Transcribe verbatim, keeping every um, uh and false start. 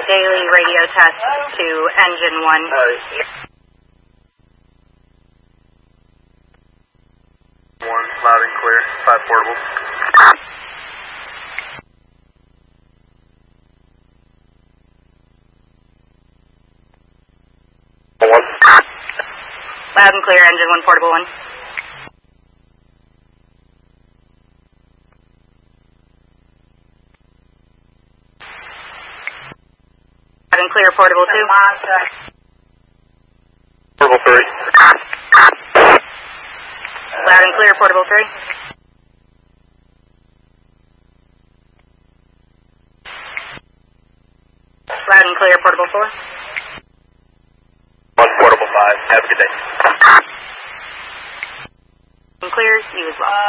Daily radio test to engine one. One, loud and clear, five portable. One. Loud and clear, engine one, portable one. Loud and clear, portable two. Portable three. Loud and clear, portable three. Loud and clear, portable four. One, portable five. Have a good day. And clear, you as well.